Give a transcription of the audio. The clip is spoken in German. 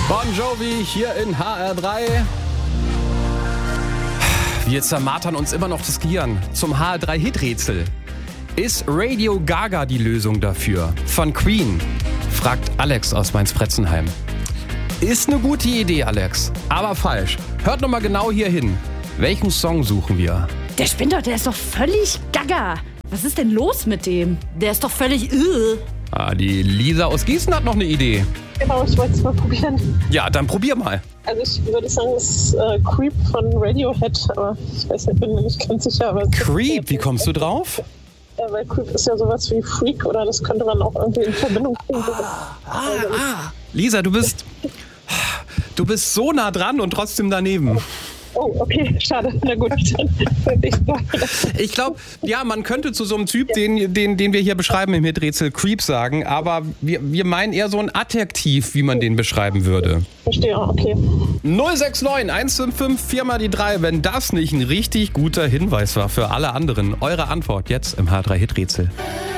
Bon Jovi hier in HR3. Wir zermartern uns immer noch das Gehirn zum HR3-Hit-Rätsel. Ist Radio Gaga die Lösung dafür? Von Queen, fragt Alex aus Mainz-Bretzenheim. Ist eine gute Idee, Alex, aber falsch. Hört nochmal genau hier hin. Welchen Song suchen wir? Der spinnt doch, der ist doch völlig gaga. Was ist denn los mit dem? Der ist doch völlig Die Lisa aus Gießen hat noch eine Idee. Genau, ich wollte es mal probieren. Ja, dann probier mal. Also ich würde sagen, es ist Creep von Radiohead, aber ich weiß nicht, bin mir nicht ganz sicher. Aber Creep, wie kommst du drauf? Weil Creep ist ja sowas wie Freak, oder das könnte man auch irgendwie in Verbindung bringen. Lisa, du bist so nah dran und trotzdem daneben. Oh, okay, schade. Na gut, dann Ich glaube, ja, man könnte zu so einem Typ, den wir hier beschreiben im Hiträtsel, Creep sagen, aber wir meinen eher so ein Adjektiv, wie man den beschreiben würde. Verstehe, okay. 069 155 4 mal die 3, wenn das nicht ein richtig guter Hinweis war für alle anderen. Eure Antwort jetzt im H3 Hiträtsel.